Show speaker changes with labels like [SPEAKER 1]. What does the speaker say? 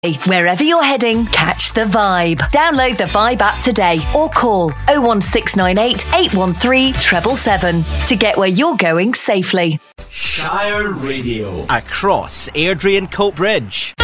[SPEAKER 1] Wherever you're heading, catch the vibe. Download the Vibe app today or call 01698 813 777 to get where you're going safely.
[SPEAKER 2] Shire Radio across Airdrie and Coatbridge.